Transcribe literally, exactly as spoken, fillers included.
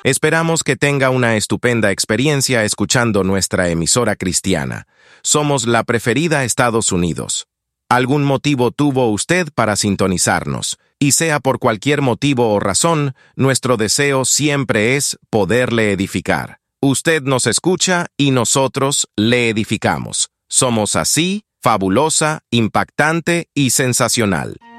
Esperamos que tenga una estupenda experiencia escuchando nuestra emisora cristiana. Somos la preferida Estados Unidos. Algún motivo tuvo usted para sintonizarnos, y sea por cualquier motivo o razón, nuestro deseo siempre es poderle edificar. Usted nos escucha y nosotros le edificamos. Somos así, fabulosa, impactante y sensacional.